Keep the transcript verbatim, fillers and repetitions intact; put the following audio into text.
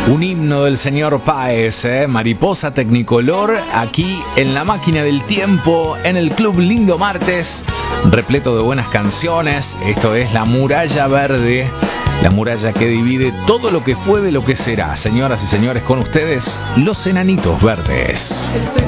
Un himno del señor Páez, ¿eh? Mariposa Tecnicolor, aquí en la máquina del tiempo, en el Club Lindo Martes, repleto de buenas canciones. Esto es La Muralla Verde, la muralla que divide todo lo que fue de lo que será. Señoras y señores, con ustedes, Los Enanitos Verdes.